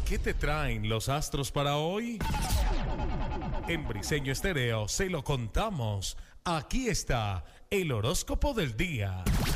¿Qué te traen los astros para hoy? En Briseño Estéreo se lo contamos. Aquí está el horóscopo del día.